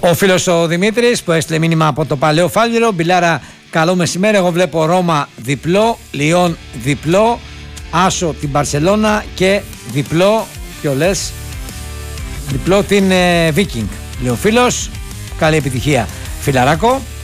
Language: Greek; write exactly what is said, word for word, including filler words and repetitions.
Ο φίλος ο Δημήτρης που έστειλε μήνυμα από το Παλαιό Φάληρο. Μπιλάρα, καλό μεσημέρι. Εγώ βλέπω Ρώμα διπλό, Λιόν διπλό, Άσο την Μπαρσελώνα και διπλό, ποιο λες, διπλό την ε, Viking. Λέει ο φίλος, καλή επιτυχία φιλαράκο.